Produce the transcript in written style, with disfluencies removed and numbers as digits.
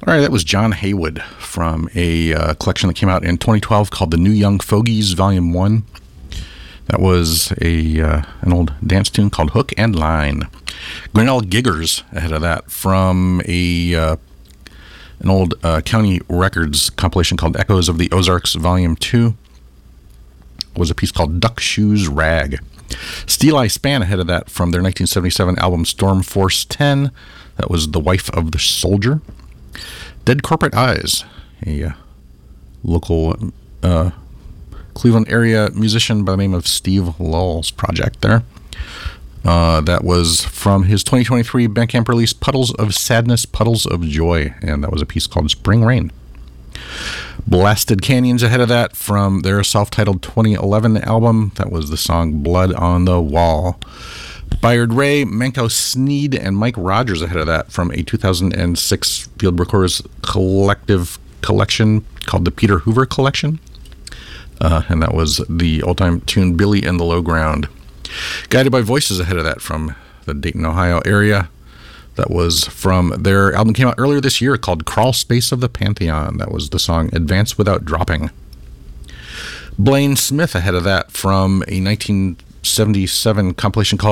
All right, that was John Haywood from a collection that came out in 2012 called The New Young Fogies, Volume 1. That was an old dance tune called Hook and Line. Grinnell Giggers ahead of that from an old County Records compilation called Echoes of the Ozarks, Volume 2. Was a piece called Duck Shoes Rag. Steel Eye Span ahead of that from their 1977 album Storm Force 10. That was The Wife of the Soldier. Dead Corporate Eyes, a local Cleveland area musician by the name of Steve Lull's project there. That was from his 2023 Bandcamp release Puddles of Sadness, Puddles of Joy, and that was a piece called Spring Rain. Blasted Canyons ahead of that from their self-titled 2011 album. That was the song Blood on the Wall. Bayard Ray, Manco Sneed, and Mike Rogers ahead of that from a 2006 Field Recorders collective collection called the Peter Hoover Collection. And that was the old-time tune Billy and the Low Ground. Guided by Voices ahead of that from the Dayton, Ohio area. That was from their album came out earlier this year called Crawl Space of the Pantheon. That was the song Advance Without Dropping. Blaine Smith ahead of that from a 1977 compilation called